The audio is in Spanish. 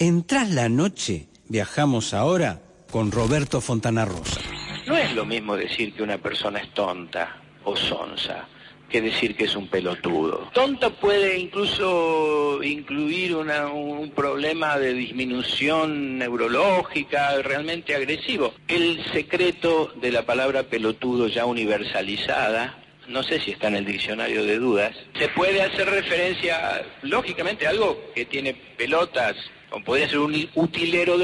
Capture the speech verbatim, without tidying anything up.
En Tras la Noche viajamos ahora con Roberto Fontana Rosa. No es lo mismo decir que una persona es tonta o sonsa que decir que es un pelotudo. Tonta puede incluso incluir una, un problema de disminución neurológica realmente agresivo. El secreto de la palabra pelotudo ya universalizada, no sé si está en el diccionario de dudas, se puede hacer referencia, lógicamente, a algo que tiene pelotas, o podría ser un utilero de